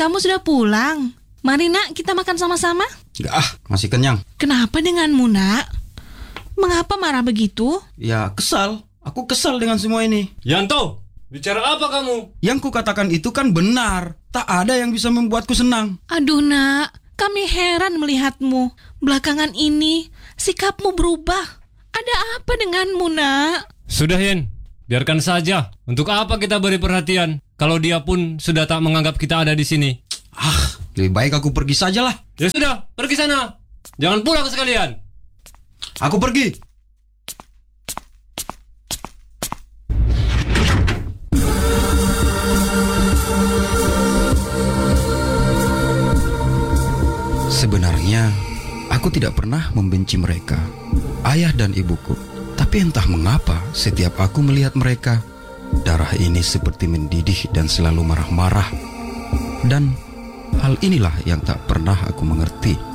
kamu sudah pulang. Mari nak, kita makan sama-sama. Enggak, masih kenyang. Kenapa denganmu nak? Mengapa marah begitu? Ya, kesal. Aku kesal dengan semua ini. Yanto, bicara apa kamu? Yang kukatakan itu kan benar. Tak ada yang bisa membuatku senang. Aduh nak, kami heran melihatmu. Belakangan ini, sikapmu berubah. Ada apa denganmu nak? Sudah Yen, biarkan saja. Untuk apa kita beri perhatian kalau dia pun sudah tak menganggap kita ada di sini? Lebih baik aku pergi sajalah. Ya sudah, pergi sana. Jangan pulang sekalian. Aku pergi. Sebenarnya, aku tidak pernah membenci mereka, ayah dan ibuku. Tapi entah mengapa, setiap aku melihat mereka, darah ini seperti mendidih dan selalu marah-marah. Dan hal inilah yang tak pernah aku mengerti.